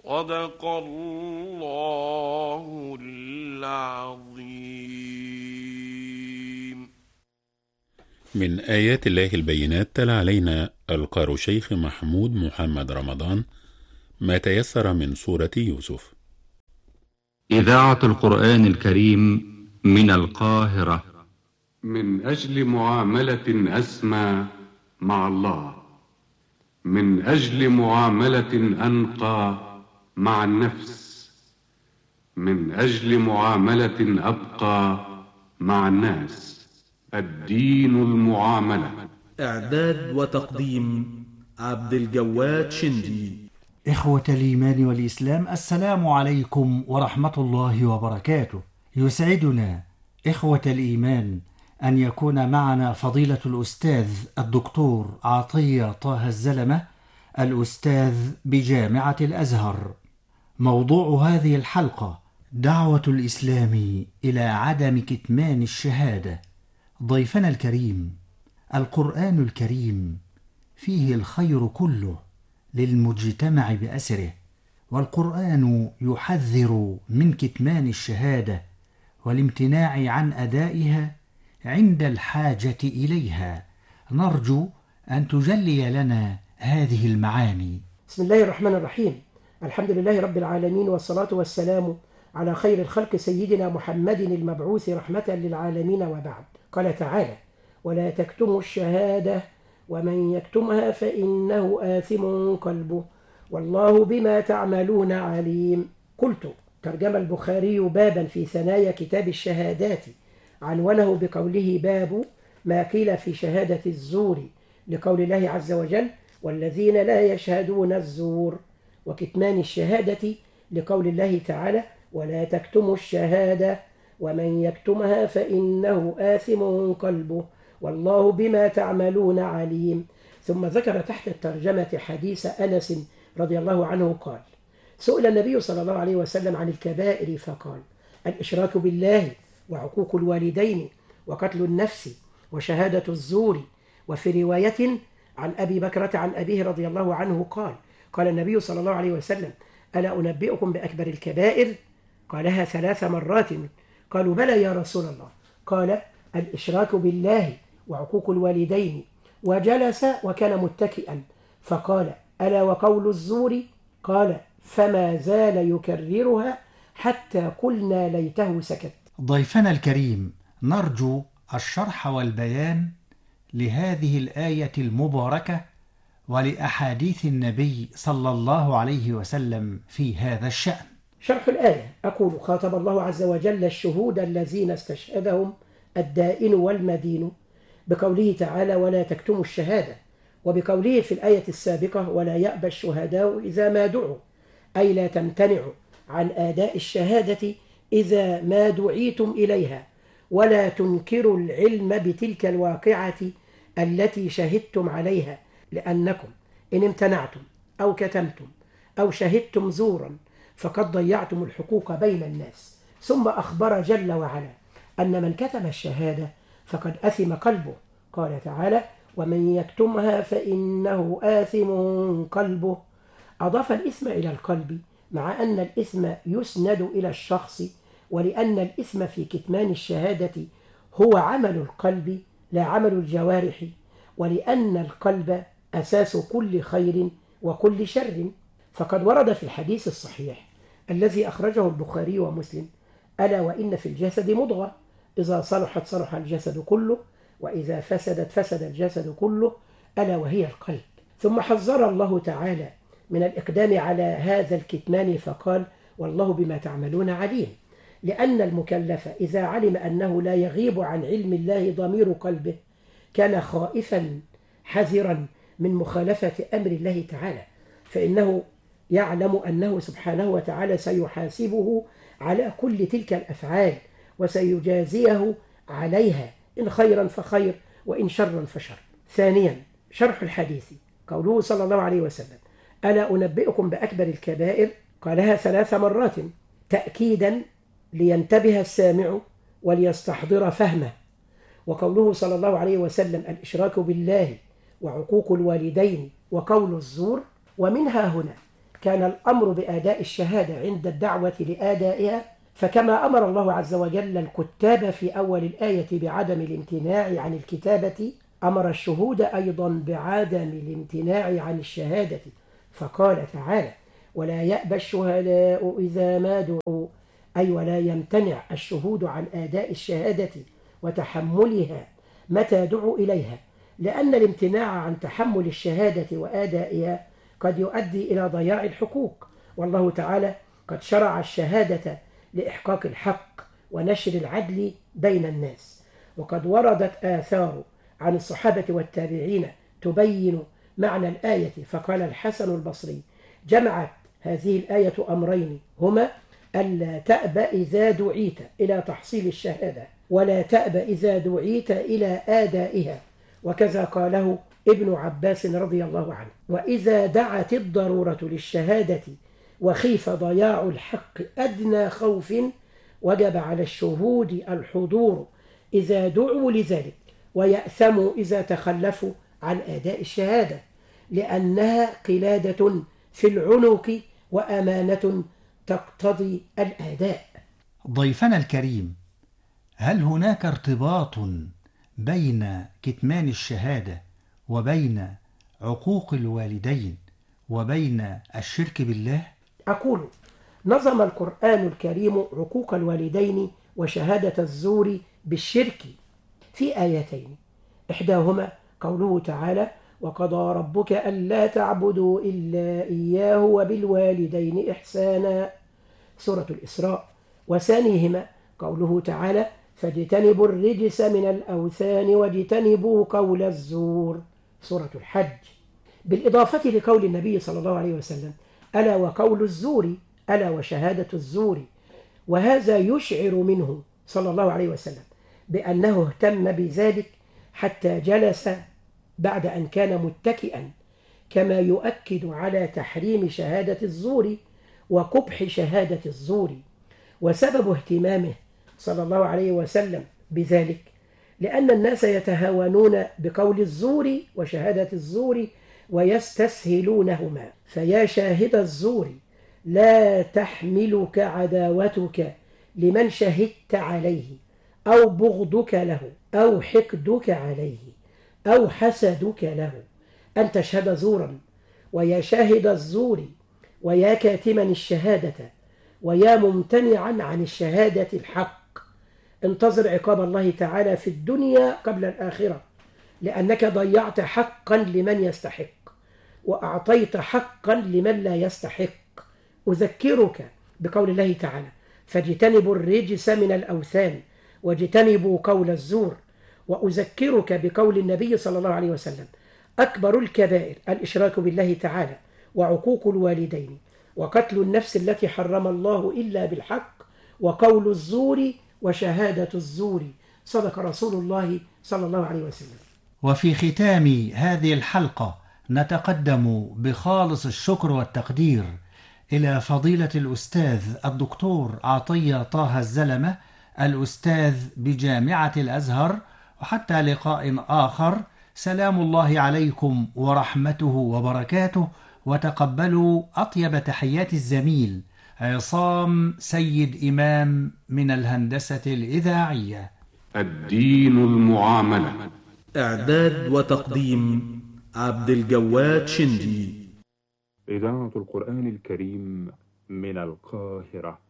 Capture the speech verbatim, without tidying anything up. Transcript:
صدق الله العظيم. من آيات الله البينات تلا علينا القارئ شيخ محمود محمد رمضان ما تيسر من سورة يوسف. إذاعة القرآن الكريم من القاهرة. من أجل معاملة أسمى مع الله، من أجل معاملة أنقى مع النفس، من أجل معاملة أبقى مع الناس. الدين المعاملة. إعداد وتقديم عبد الجواد شندي. إخوة الإيمان والإسلام، السلام عليكم ورحمة الله وبركاته. يسعدنا إخوة الإيمان أن يكون معنا فضيلة الأستاذ الدكتور عطية طه الزلمة، الأستاذ بجامعة الأزهر. موضوع هذه الحلقة: دعوة الإسلام إلى عدم كتمان الشهادة. ضيفنا الكريم: القرآن الكريم فيه الخير كله للمجتمع بأسره، والقرآن يحذر من كتمان الشهادة والامتناع عن أدائها عند الحاجة إليها. نرجو أن تجلي لنا هذه المعاني. بسم الله الرحمن الرحيم. الحمد لله رب العالمين، والصلاة والسلام على خير الخلق سيدنا محمد المبعوث رحمة للعالمين، وبعد. قال تعالى: ولا تكتموا الشهادة ومن يكتمها فإنه آثم قلبه والله بما تعملون عليم. قلت: ترجم البخاري بابا في ثنايا كتاب الشهادات عنونه بقوله: باب ما قيل في شهادة الزور، لقول الله عز وجل: والذين لا يشهدون الزور، وكتمان الشهادة لقول الله تعالى: ولا تكتموا الشهادة ومن يكتمها فإنه آثم قلبه والله بما تعملون عليم. ثم ذكر تحت الترجمة حديث أنس رضي الله عنه قال: سئل النبي صلى الله عليه وسلم عن الكبائر فقال: الإشراك بالله، وعقوق الوالدين، وقتل النفس، وشهادة الزور. وفي رواية عن أبي بكرة عن أبيه رضي الله عنه قال: قال النبي صلى الله عليه وسلم: ألا أنبئكم بأكبر الكبائر؟ قالها ثلاث مرات. قالوا: بلى يا رسول الله. قال: الإشراك بالله، وعقوق الوالدين. وجلس وكان متكئا فقال: ألا وقول الزور؟ قال: فما زال يكررها حتى قلنا ليته سكت. ضيفنا الكريم، نرجو الشرح والبيان لهذه الآية المباركة ولأحاديث النبي صلى الله عليه وسلم في هذا الشأن. شرح الآية: أقول: خاطب الله عز وجل الشهود الذين استشهدهم الدائن والمدين بقوله تعالى: ولا تكتموا الشهادة، وبقوله في الآية السابقة: ولا يأبى الشهداء إذا ما دعوا، أي لا تمتنعوا عن آداء الشهادة إذا ما دعيتم إليها، ولا تنكروا العلم بتلك الواقعة التي شهدتم عليها، لأنكم إن امتنعتم أو كتمتم أو شهدتم زورا فقد ضيعتم الحقوق بين الناس. ثم أخبر جل وعلا أن من كتم الشهادة فقد أثم قلبه. قال تعالى: ومن يكتمها فإنه آثم قلبه. أضاف الإثم إلى القلب، مع أن الإثم يسند إلى الشخص، ولأن الإثم في كتمان الشهادة هو عمل القلب لا عمل الجوارح، ولأن القلب أساس كل خير وكل شر. فقد ورد في الحديث الصحيح الذي أخرجه البخاري ومسلم: ألا وإن في الجسد مضغة، إذا صلحت صلح الجسد كله، وإذا فسدت فسد الجسد كله، ألا وهي القلب. ثم حذر الله تعالى من الإقدام على هذا الكتمان فقال: والله بما تعملون عليم، لأن المكلف إذا علم أنه لا يغيب عن علم الله ضمير قلبه كان خائفا حذرا من مخالفة أمر الله تعالى، فإنه يعلم أنه سبحانه وتعالى سيحاسبه على كل تلك الأفعال وسيجازيه عليها، إن خيرا فخير وإن شرا فشر. ثانيا، شرح الحديث: قوله صلى الله عليه وسلم: ألا أنبئكم بأكبر الكبائر؟ قالها ثلاث مرات تأكيدا لينتبه السامع وليستحضر فهمه. وقوله صلى الله عليه وسلم: الإشراك بالله، وعقوق الوالدين، وقول الزور. ومنها هنا كان الأمر بأداء الشهادة عند الدعوة لآدائها، فكما أمر الله عز وجل الكتاب في أول الآية بعدم الامتناع عن الكتابة، أمر الشهود أيضا بعدم الامتناع عن الشهادة، فقال تعالى: ولا يأبى الشهداء إذا ما دعوا، أي ولا يمتنع الشهود عن أداء الشهادة وتحملها متى دعوا إليها، لأن الامتناع عن تحمل الشهادة وآدائها قد يؤدي إلى ضياع الحقوق، والله تعالى قد شرع الشهادة لإحقاق الحق ونشر العدل بين الناس. وقد وردت آثار عن الصحابة والتابعين تبين معنى الآية، فقال الحسن البصري: جمعت هذه الآية أمرين، هما ألا تأبى إذا دعيت إلى تحصيل الشهادة، ولا تأبى إذا دعيت إلى آدائها، وكذا قاله ابن عباس رضي الله عنه. وإذا دعت الضرورة للشهادة وخيف ضياع الحق أدنى خوف، وجب على الشهود الحضور إذا دعوا لذلك، ويأثموا إذا تخلفوا عن أداء الشهادة، لأنها قلادة في العنق وأمانة تقتضي الأداء. ضيفنا الكريم، هل هناك ارتباط بين كتمان الشهادة وبين عقوق الوالدين وبين الشرك بالله؟ أقول: نظم القرآن الكريم عقوق الوالدين وشهادة الزور بالشرك في آيتين، إحداهما قوله تعالى: وقضى ربك ألا تعبدوا إلا إياه وبالوالدين إحسانا، سورة الإسراء، وثانيهما قوله تعالى: فاجتنبوا الرجس من الأوثان واجتنبوا قول الزور، سورة الحج، بالإضافة لقول النبي صلى الله عليه وسلم: ألا وقول الزور، ألا وشهادة الزور. وهذا يشعر منه صلى الله عليه وسلم بأنه اهتم بذلك حتى جلس بعد أن كان متكئا، كما يؤكد على تحريم شهادة الزور وقبح شهادة الزور. وسبب اهتمامه صلى الله عليه وسلم بذلك لأن الناس يتهاونون بقول الزور وشهادة الزور ويستسهلونهما، فيا شاهد الزور لا تحملك عداوتك لمن شهدت عليه، أو بغضك له، أو حقدك عليه، أو حسدك له، أن تشهد زورا. ويا شاهد الزور، ويا كاتما الشهادة، ويا ممتنعا عن الشهادة الحق، انتظر عقاب الله تعالى في الدنيا قبل الآخرة، لأنك ضيعت حقا لمن يستحق، وأعطيت حقا لمن لا يستحق. أذكرك بقول الله تعالى: فاجتنبوا الرجس من الأوثان واجتنبوا قول الزور. وأذكرك بقول النبي صلى الله عليه وسلم: أكبر الكبائر الإشراك بالله تعالى، وعقوق الوالدين، وقتل النفس التي حرم الله إلا بالحق، وقول الزور، وشهادة الزور. صدق رسول الله صلى الله عليه وسلم. وفي ختام هذه الحلقة نتقدم بخالص الشكر والتقدير إلى فضيلة الأستاذ الدكتور عطية طه الزلمة، الأستاذ بجامعة الأزهر. وحتى لقاء آخر، سلام الله عليكم ورحمته وبركاته، وتقبلوا أطيب تحيات الزميل عصام سيد إمام من الهندسة الإذاعية. الدين المعاملة. إعداد وتقديم عبد الجواد شندي. إذاعة القرآن الكريم من القاهرة.